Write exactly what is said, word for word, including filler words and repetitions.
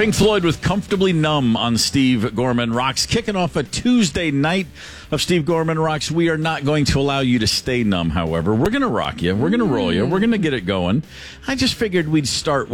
Pink Floyd with Comfortably Numb on Steve Gorman Rocks. Kicking off a Tuesday night of Steve Gorman Rocks. We are not going to allow you to stay numb, however. We're going to rock you. We're going to roll you. We're going to get it going. I just figured we'd start with